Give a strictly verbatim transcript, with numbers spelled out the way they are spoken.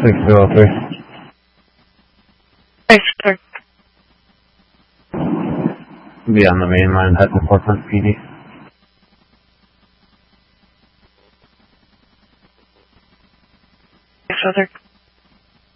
six two oh three. Thanks, sir. Be on the main line, head to Fort Hunt P D. Thanks, sir.